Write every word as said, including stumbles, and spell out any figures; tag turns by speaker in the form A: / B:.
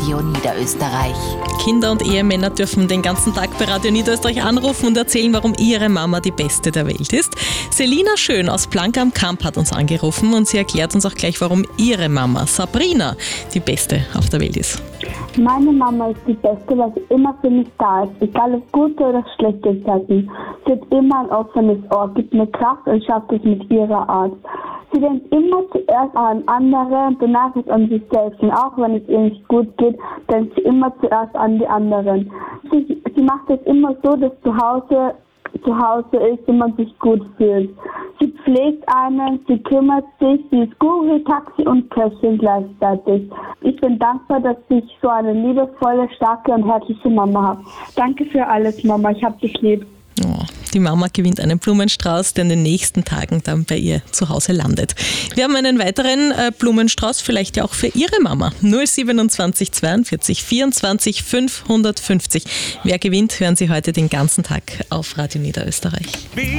A: Radio Niederösterreich.
B: Kinder und Ehemänner dürfen den ganzen Tag bei Radio Niederösterreich anrufen und erzählen, warum ihre Mama die beste der Welt ist. Selina Schön aus Blank am Kamp hat uns angerufen und sie erklärt uns auch gleich, warum ihre Mama Sabrina die beste auf der Welt ist.
C: Meine Mama ist die Beste, weil sie immer für mich da ist, egal ob gute oder schlechte Zeiten. Sie hat immer ein offenes Ohr, gibt mir Kraft und schafft es mit ihrer Art. Sie denkt immer zuerst an andere und danach ist an sich selbst. Und auch wenn es ihr nicht gut geht, denkt sie immer zuerst an die anderen. Sie, sie macht es immer so, dass zu Hause zu Hause ist und man sich gut fühlt. Sie pflegt einen, sie kümmert sich, sie ist Guru, Taxi und Köchin gleichzeitig. Ich bin dankbar, dass ich so eine liebevolle, starke und herzliche Mama habe. Danke für alles, Mama, ich hab dich lieb.
B: Oh, die Mama gewinnt einen Blumenstrauß, der in den nächsten Tagen dann bei ihr zu Hause landet. Wir haben einen weiteren äh, Blumenstrauß, vielleicht ja auch für Ihre Mama. null siebenundzwanzig zweiundvierzig vierundzwanzig fünfhundertfünfzig. Wer gewinnt, hören Sie heute den ganzen Tag auf Radio Niederösterreich.